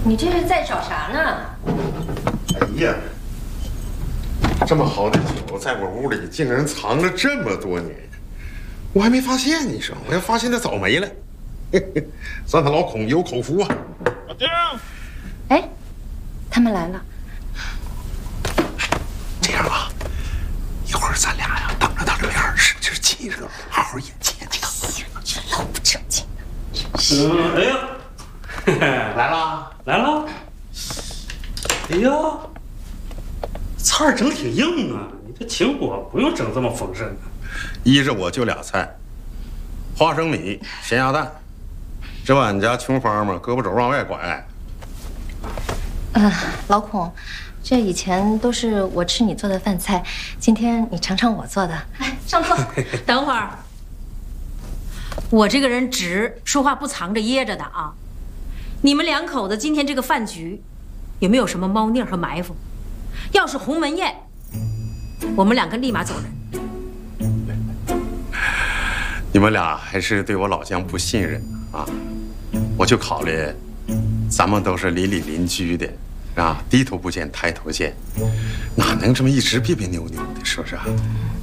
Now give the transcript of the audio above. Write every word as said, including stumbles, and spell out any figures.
你这是在找啥呢？ 哎呀，这么好的酒在我屋里竟然藏了这么多年，我还没发现你说，我要发现它早没了。算他老孔有口福啊！ 老丁， 哎，他们来了。 这样吧，一会儿咱俩呀，当着他的面使劲亲热，好好演戏。 这老不正经的，真是。 嗯，哎呀， 来啦， 来了。哎呀，菜儿整挺硬啊，你这请我不用整这么丰盛的。 依着我就俩菜，花生米、咸鸭蛋。这俺家穷方嘛，胳膊肘往外拐。 嗯、呃，老孔，这以前都是我吃你做的饭菜，今天你尝尝我做的。来，上座。 等会儿，我这个人直，说话不藏着掖着的啊。你们两口子今天这个饭局，有没有什么猫腻和埋伏？要是鸿门宴，我们两个立马走人。 你们俩还是对我老姜不信任啊！我就考虑，咱们都是邻里邻居的，啊，低头不见抬头见，哪能这么一直别别扭扭的，是不是啊？